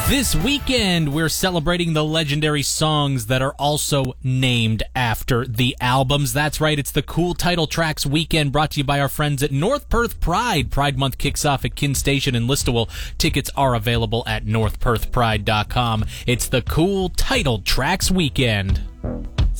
This weekend, we're celebrating the legendary songs that are also named after the albums. That's right, it's the Cool Title Tracks Weekend, brought to you by our friends at North Perth Pride. Pride Month kicks off at Kin Station in Listowel. Tickets are available at northperthpride.com. It's the Cool Title Tracks Weekend.